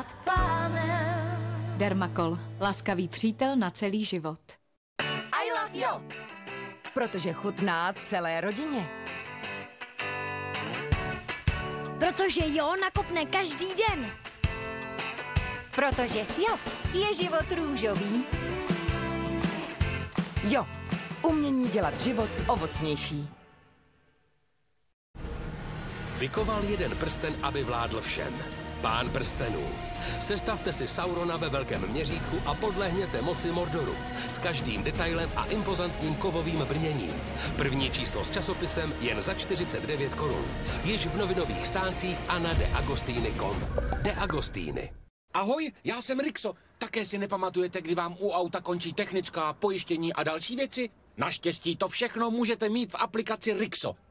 nad pánem. Dermakol. Laskavý přítel na celý život. I love you. Protože chutná celé rodině. Protože jo nakopne každý den. Protože Siop je život růžový. Jo, umění dělat život ovocnější. Vykoval jeden prsten, aby vládl všem. Pán prstenů. Sestavte si Saurona ve velkém měřítku a podlehněte moci Mordoru. S každým detailem a impozantním kovovým brněním. První číslo s časopisem jen za 49 korun. Již v novinových stáncích a na deagostiny.com. Deagostiny. Ahoj, já jsem Rixo. Také si nepamatujete, kdy vám u auta končí technická, pojištění a další věci? Naštěstí to všechno můžete mít v aplikaci Rixo.